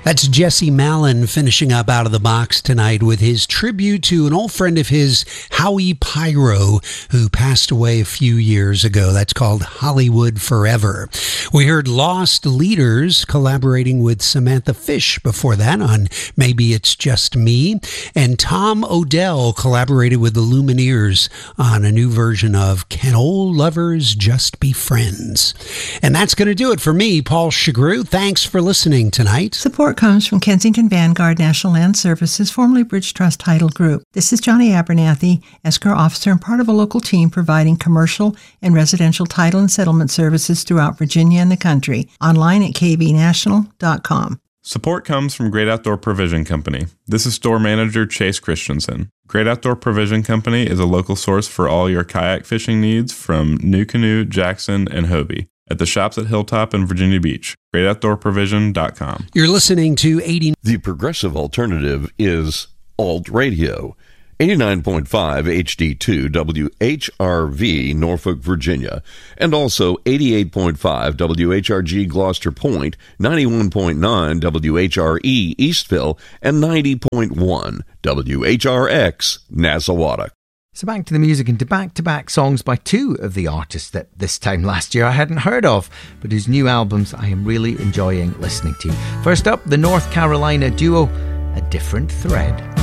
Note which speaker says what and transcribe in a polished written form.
Speaker 1: That's Jesse Malin finishing up Out of the Box tonight with his tribute to an old friend of his, Howie Pyro, who passed away a few years ago. That's called Hollywood Forever. We heard Lost Leaders collaborating with Samantha Fish before that on Maybe It's Just Me. And Tom Odell collaborated with the Lumineers on a new version of Can Old Lovers Just Be Friends? And that's going to do it for me, Paul Chagru. Thanks for listening tonight.
Speaker 2: Support comes from Kensington Vanguard National Land Services, formerly Bridge Trust Title Group. This is Johnny Abernathy, escrow officer and part of a local team providing commercial and residential title and settlement services throughout Virginia and the country. Online at kvnational.com.
Speaker 3: Support comes from Great Outdoor Provision Company. This is store manager Chase Christensen. Great Outdoor Provision Company is a local source for all your kayak fishing needs from NuCanoe, Jackson, and Hobie at the shops at Hilltop and Virginia Beach. GreatOutdoorProvision.com.
Speaker 1: You're listening to 80.
Speaker 4: The progressive alternative is Alt Radio. 89.5 HD2 WHRV, Norfolk, Virginia, and also 88.5 WHRG Gloucester Point, 91.9 WHRE Eastville, and 90.1 WHRX Nassauwatta.
Speaker 5: So back to the music and to back-to-back songs by two of the artists that this time last year I hadn't heard of, but whose new albums I am really enjoying listening to. First up, the North Carolina duo, A Different Thread.